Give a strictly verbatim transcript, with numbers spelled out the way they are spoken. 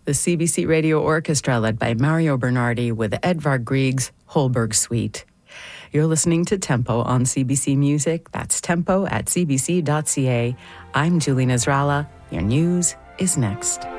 the C B C Radio Orchestra led by Mario Bernardi with Edvard Grieg's Holberg Suite. You're listening to Tempo on C B C Music. That's tempo at c b c dot c a. I'm Julie Nasrallah. Your news is next.